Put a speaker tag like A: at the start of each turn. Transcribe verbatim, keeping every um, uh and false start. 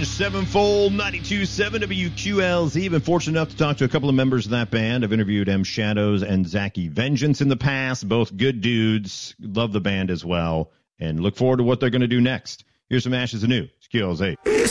A: Avenged Sevenfold, ninety-two point seven W Q L Z. Been fortunate enough to talk to a couple of members of that band. I've interviewed M Shadows and Zachy Vengeance in the past. Both good dudes. Love the band as well. And look forward to what they're going to do next. Here's some Ashes Anew. It's Q L Z.